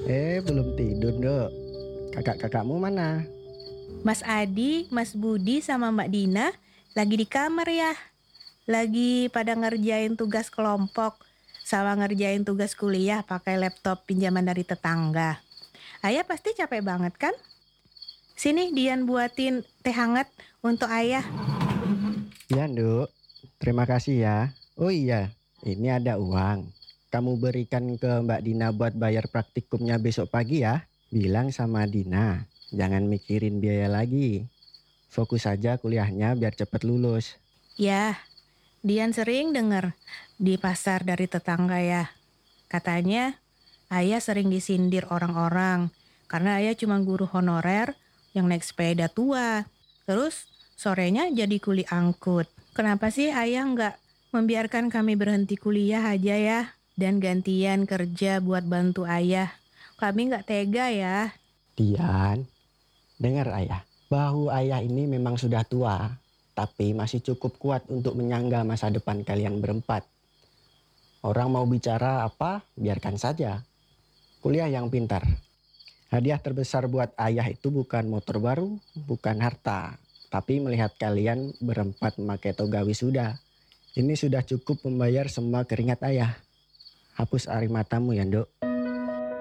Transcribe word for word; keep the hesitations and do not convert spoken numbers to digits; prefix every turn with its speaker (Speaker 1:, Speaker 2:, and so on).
Speaker 1: Eh, belum tidur, Dok. Kakak-kakakmu mana?
Speaker 2: Mas Adi, Mas Budi, sama Mbak Dina lagi di kamar ya. Lagi pada ngerjain tugas kelompok sama ngerjain tugas kuliah pakai laptop pinjaman dari tetangga. Ayah pasti capek banget kan? Sini Dian buatin teh hangat untuk ayah.
Speaker 1: Ya, Dok. Terima kasih ya. Oh iya, ini ada uang. Kamu berikan ke Mbak Dina buat bayar praktikumnya besok pagi ya. Bilang sama Dina, jangan mikirin biaya lagi. Fokus saja kuliahnya biar cepat lulus.
Speaker 2: Ya, Dian sering denger di pasar dari tetangga ya. Katanya ayah sering disindir orang-orang karena ayah cuma guru honorer yang naik sepeda tua. Terus sorenya jadi kuli angkut. Kenapa sih ayah nggak membiarkan kami berhenti kuliah aja ya dan gantian kerja buat bantu ayah? Kami nggak tega ya.
Speaker 1: Dian, dengar ayah. Bahu ayah ini memang sudah tua, tapi masih cukup kuat untuk menyangga masa depan kalian berempat. Orang mau bicara apa, biarkan saja. Kuliah yang pintar. Hadiah terbesar buat ayah itu bukan motor baru, bukan harta, tapi melihat kalian berempat memakai toga wisuda. Ini sudah cukup membayar semua keringat ayah. Hapus air matamu ya, Dok.